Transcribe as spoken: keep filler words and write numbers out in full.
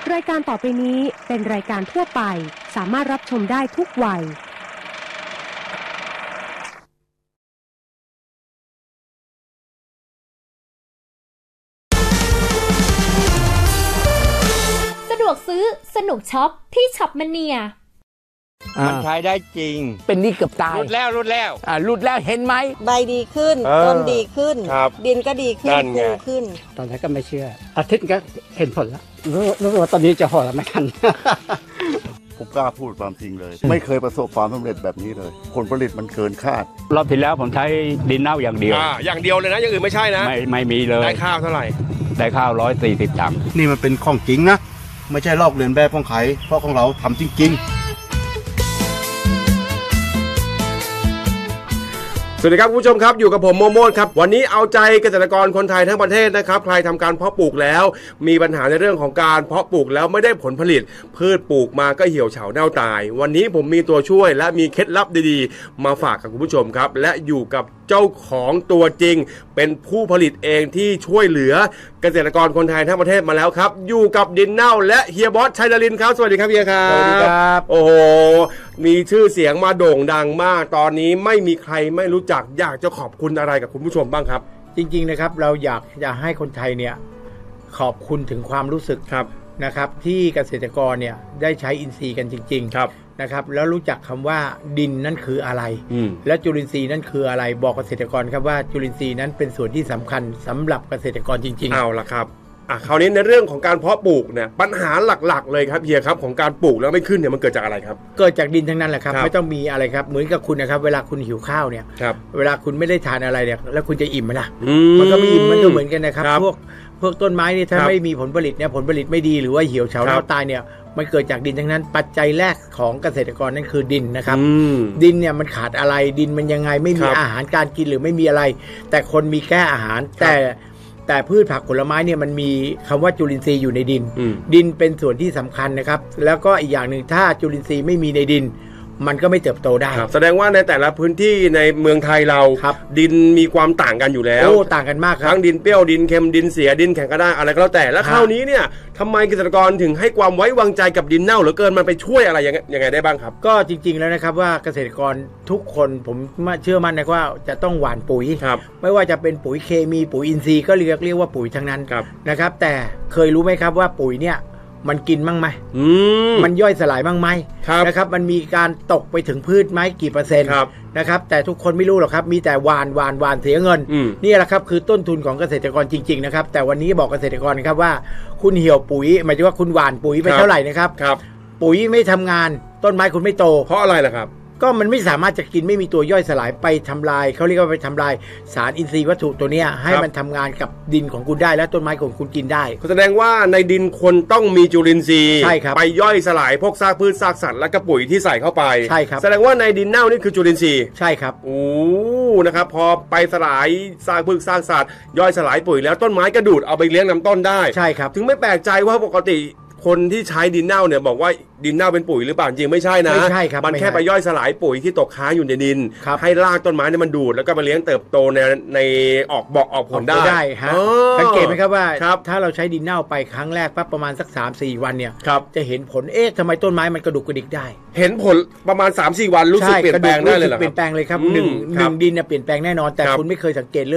รายการต่อไปนี้เป็นรายการทั่วไปสามารถรับชมได้ทุกวัยสะดวกซื้อสนุกช็อปที่ช็อปมเนียมันใช้ได้จริงเป็นนี่เกือบตายรุดแล้วรุดแล้วอ่ารุดแล้วเห็นไหมใบดีขึ้นต้นดีขึ้นดินก็ดีขึ้นปูขึ้นตอนแรกก็ไม่เชื่ออาทิตย์ก็เห็นผลแล้วรู้รู้ว่าตอนนี้จะห่อแล้วไม่ทันผมกล้าพูดความจริงเลยไม่เคยประสบความสำเร็จแบบนี้เลยผลผลิตมันเกินคาดรอบที่แล้วผมใช้ดินเน่าอย่างเดียวอ่าอย่างเดียวเลยนะอย่างอื่นไม่ใช่นะไม่ไม่มีเลยได้ข้าวเท่าไหร่ได้ข้าวร้อยสี่สิบตังค์นี่มันเป็นของจริงนะไม่ใช่ลอกเลียนแบบของใครเพราะของเราทำจริงๆสวัสดีครับคุณผู้ชมครับอยู่กับผมโมโมดครับวันนี้เอาใจเกษตรกรคนไทยทั้งประเทศนะครับใครทำการเพาะปลูกแล้วมีปัญหาในเรื่องของการเพาะปลูกแล้วไม่ได้ผลผลิตพืชปลูกมาก็เหี่ยวเฉาเน่าตายวันนี้ผมมีตัวช่วยและมีเคล็ดลับดีๆมาฝากกับคุณผู้ชมครับและอยู่กับเจ้าของตัวจริงเป็นผู้ผลิตเองที่ช่วยเหลือเกษตรกรคนไทยทั้งประเทศมาแล้วครับอยู่กับดินเน่าและเฮียบอสชัยนรินทร์ครับสวัสดีครับเฮียครับสวัสดีครับโอ้โหมีชื่อเสียงมาโด่งดังมากตอนนี้ไม่มีใครไม่รู้จักอยากจะขอบคุณอะไรกับคุณผู้ชมบ้างครับจริงๆนะครับเราอยากจะให้คนไทยเนี่ยขอบคุณถึงความรู้สึกนะครับที่เกษตรกรเนี่ยได้ใช้อินทรีย์กันจริงๆนะครับแล้วรู้จักคำว่าดินนั่นคืออะไรและจุลินทรีย์นั่นคืออะไรบอกเกษตรกรครับว่าจุลินทรีย์นั้นเป็นส่วนที่สำคัญสำหรับเกษตรกรจริงๆเอาละครับอ่ะคราวนี้ในเรื่องของการเพาะปลูกเนี่ยปัญหาหลักๆเลยครับเฮียครับของการปลูกแล้วไม่ขึ้นเนี่ยมันเกิดจากอะไรครับเกิดจากดินทั้งนั้นแหละครับไม่ต้องมีอะไรครับเหมือนกับคุณนะครับเวลาคุณหิวข้าวเนี่ยเวลาคุณไม่ได้ทานอะไรเนี่ยแล้วคุณจะอิ่มไหมล่ะมันก็ไม่อิ่มมันก็เหมือนกันนะครับพวกพวกต้นไม้นี่ถ้าไม่มีผลผลิตเนี่ยผลผลิตไม่ดีหรือว่าเหี่ยวเฉาเน่าตายเนี่ยมันเกิดจากดินทั้งนั้นปัจจัยแรกของเกษตรกรนั่นคือดินนะครับดินเนี่ยมันขาดอะไรดินมันยังไงไม่มีอาหารการกินหรือไม่มีอะไรแต่คนมีแค่อาหารแต่แต่พืชผักผลไม้เนี่ยมันมีคำว่าจุลินทรีย์อยู่ในดินดินเป็นส่วนที่สำคัญนะครับแล้วก็อีกอย่างหนึ่งถ้าจุลินทรีย์ไม่มีในดินมันก็ไม่เติบโตได้แสดงว่าในแต่ละพื้นที่ในเมืองไทยเราดินมีความต่างกันอยู่แล้วโอ้ต่างกันมากครับทั้งดินเปรี้ยวดินเค็มดินเสียดินแข็งกระด้างอะไรก็แล้วแต่แล้วคราวนี้เนี่ยทำไมเกษตรกรถึงให้ความไว้วางใจกับดินเน่าเหลือเกินมันไปช่วยอะไรยังไงได้บ้างครับก็จริงๆแล้วนะครับว่าเกษตรกรทุกคนผมเชื่อมั่นนะว่าจะต้องหว่านปุ๋ยไม่ว่าจะเป็นปุ๋ยเคมีปุ๋ยอินทรีย์ก็เรียกเรียกว่าปุ๋ยทั้งนั้นนะครับแต่เคยรู้ไหมครับว่าปุ๋ยเนี่ยมันกินมั่งไหมมันย่อยสลายมั่งไหมนะครับมันมีการตกไปถึงพืชไหมกี่เปอร์เซ็นต์นะครับแต่ทุกคนไม่รู้หรอกครับมีแต่หวานหวานหวานเสียเงินนี่แหละครับคือต้นทุนของเกษตรกรจริงๆนะครับแต่วันนี้บอกเกษตรกรครับว่าคุณเหี่ยวปุ๋ยหมายถึงว่าคุณหวานปุ๋ยไปเท่าไหร่นะครับปุ๋ยไม่ทำงานต้นไม้คุณไม่โตเพราะอะไรล่ะครับก็มันไม่สามารถจะกินไม่มีตัวย่อยสลายไปทำลายเขาเรียกว่าไปทำลายสารอินทรีย์วัตถุตัวนี้ให้มันทำงานกับดินของคุณได้และต้นไม้ของคุณกินได้แสดงว่าในดินคนต้องมีจุลินทรีย์ใช่ครับไปย่อยสลายพวกซากพืชซากสัตว์และกระปุ๋ยที่ใส่เข้าไปใช่ครับแสดงว่าในดินเน่านี่คือจุลินทรีย์ใช่ครับโอ้นะครับพอไปสลายซากพืชซากสัตว์ย่อยสลายปุ๋ยแล้วต้นไม้กระดูดเอาไปเลี้ยงลำต้นได้ใช่ครับถึงไม่แปลกใจว่าปกติคนที่ใช้ดินเน่าเนี่ยบอกว่าดินเน่าเป็นปุ๋ยหรือเปล่าจริงไม่ใช่นะไม่ใช่ครับมันแค่ไปย่อยสลายปุ๋ยที่ตกค้างอยู่ในดินให้รากต้นไม้เนี่ยมันดูดแล้วก็มาเลี้ยงเติบโตในในออกบอกออกผลได้ได้ฮะสังเกตไหมครับว่าถ้าเราใช้ดินเน่าไปครั้งแรกปั๊บประมาณสัก สามสี่ วันเนี่ยจะเห็นผลเอ๊ะทำไมต้นไม้มันกระดุกกระดิกได้เห็นผลประมาณ สามสี่ วันรู้สึกเปลี่ยนแปลงได้เลยเหรอครับเปลี่ยนแปลงเลยครับหนึ่งหนึ่งดินเนี่ยเปลี่ยนแปลงแน่นอนแต่คุณไม่เคยสังเกต